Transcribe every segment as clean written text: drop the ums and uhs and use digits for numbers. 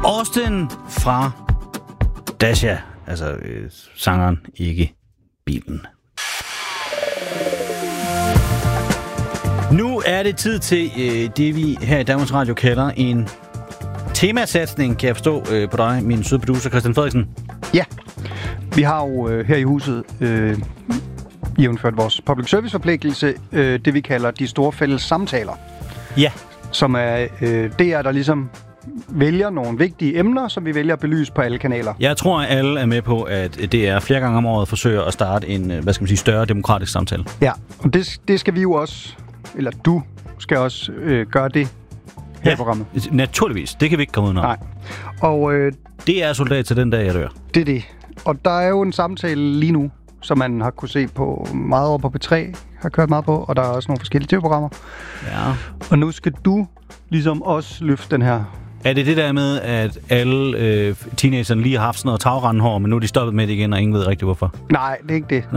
Austin fra Dasha, altså sangeren, ikke bilen. Nu er det tid til det, vi her i Danmarks Radio kalder en temasatsning, kan jeg forstå på dig, min søde producer Christian Frederiksen. Ja, vi har jo her i huset jævnført vores public service forpligtelse, det vi kalder de store fælles samtaler. Ja. Som er DR, der ligesom vælger nogle vigtige emner, som vi vælger at belyse på alle kanaler. Jeg tror, at alle er med på, at DR flere gange om året forsøger at starte en, større demokratisk samtale. Ja, og det skal vi jo også, eller du skal også gøre det her i programmet. Naturligvis. Det kan vi ikke komme ud af. Nej. Og det er soldat til den dag, jeg dør. Det er det. Og der er jo en samtale lige nu, som man har kunne se på meget over på P3, har kørt meget på, og der er også nogle forskellige tv-programmer. Ja. Og nu skal du ligesom også løfte den her. Er det det der med, at alle teenagerne lige har haft sådan noget tagrendhår, men nu er de stoppet med det igen, og ingen ved rigtigt hvorfor? Nej, det er ikke det. Nå.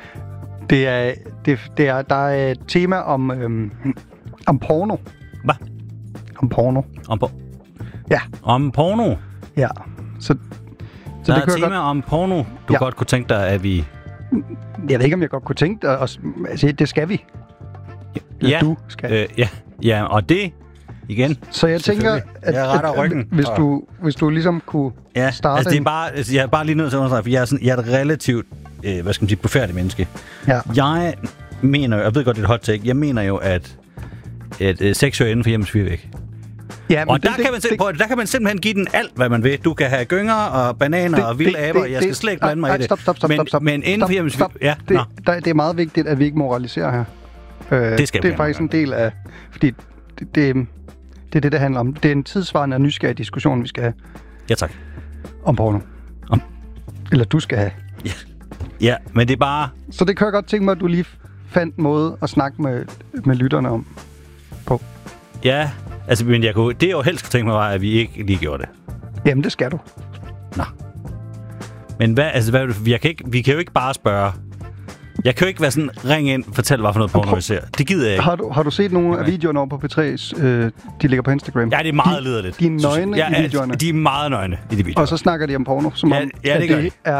Der er et tema om porno. Hvad? Om porno. Ja. Om porno? Ja. Så der det er et tema om porno, du godt kunne tænke dig, at vi... Jeg ved ikke, om jeg godt kunne tænke dig. Altså, det skal vi. Ja. Du skal. Ja, og det... Igen. Så jeg tænker, at jeg retter ryggen. Hvis du ligesom kunne starte... Altså det er bare, jeg er bare lige nødt til at understrege, for jeg er et relativt, befærdigt menneske. Ja. Jeg mener, jeg ved godt, det er et hot take, jeg mener jo, at sex hører inden for hjemmets fyrvæg. Ja, og der kan man simpelthen give den alt, hvad man vil. Du kan have gynger og bananer og vilde aber, jeg skal slet ikke blande mig i det. Stop. Men inden for hjemmets fyrvæg... Ja, det er meget vigtigt, at vi ikke moraliserer her. Det er faktisk en del af... Fordi det er det handler om. Det er en tidsvarende og nysgerrig diskussion, vi skal have. Ja, tak. Om porno. Eller du skal have. Ja, men det er bare... Så det kan jeg godt tænke mig, at du lige fandt en måde at snakke med lytterne om på. Ja, altså, men det jeg jo helst kunne tænke mig var, at vi ikke lige gjorde det. Jamen, det skal du. Nå. Men vi kan jo ikke bare spørge... Jeg kan jo ikke være sådan, ring ind, fortæl, hvad for noget porno vi ser. Det gider jeg ikke. Har du set nogle af videoerne over på P3's, de ligger på Instagram? Ja, det er meget lederligt. De er nøgne i videoerne. De er meget nøgne i de videoer. Og så snakker de om porno, som om det gør de. Er